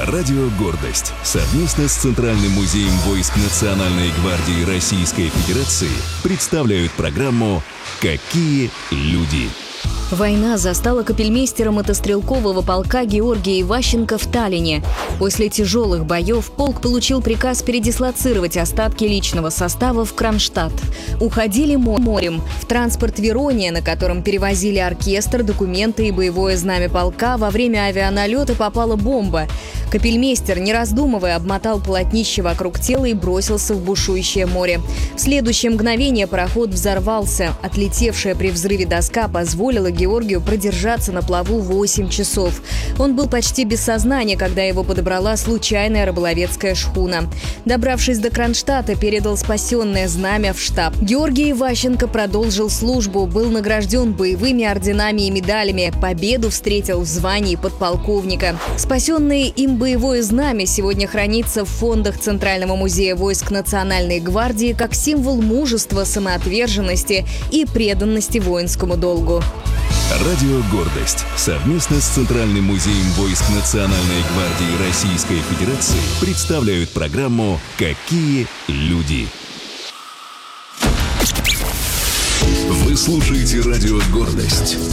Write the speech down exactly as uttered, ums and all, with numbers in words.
Радио «Гордость» совместно с Центральным музеем войск Национальной гвардии Российской Федерации представляют программу «Какие люди?». Война застала капельмейстера мотострелкового полка Георгия Иващенко в Таллине. После тяжелых боев полк получил приказ передислоцировать остатки личного состава в Кронштадт. Уходили морем. В транспорт «Верония», на котором перевозили оркестр, документы и боевое знамя полка, во время авианалета попала бомба. Капельмейстер, не раздумывая, обмотал полотнище вокруг тела и бросился в бушующее море. В следующее мгновение пароход взорвался. Отлетевшая при взрыве доска позволила Георгию продержаться на плаву восемь часов. Он был почти без сознания, когда его подобрала случайная рыболовецкая шхуна. Добравшись до Кронштадта, передал спасенное знамя в штаб. Георгий Иващенко продолжил службу, был награжден боевыми орденами и медалями. Победу встретил в звании подполковника. Спасенное им боевое знамя сегодня хранится в фондах Центрального музея войск Национальной гвардии как символ мужества, самоотверженности и преданности воинскому долгу. Радио «Гордость» совместно с Центральным музеем войск Национальной гвардии Российской Федерации представляют программу «Какие люди?». Вы слушаете радио «Гордость».